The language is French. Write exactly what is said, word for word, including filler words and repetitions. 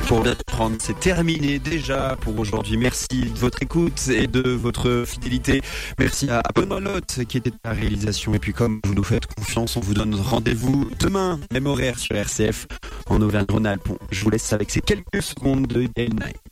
Pour bien prendre, c'est terminé déjà pour aujourd'hui. Merci de votre écoute et de votre fidélité. Merci à Benoît Lotte qui était à la réalisation. Et puis comme vous nous faites confiance, on vous donne rendez-vous demain, même horaire sur R C F en Auvergne-Rhône-Alpes. Je vous laisse avec ces quelques secondes de Day Night.